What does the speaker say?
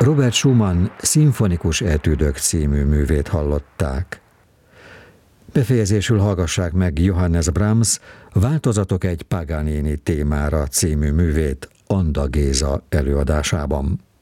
Robert Schumann szimfonikus etüdök című művét hallották. Befejezésül hallgassák meg Johannes Brahms Változatok egy Paganini témára című művét Anda Géza előadásában.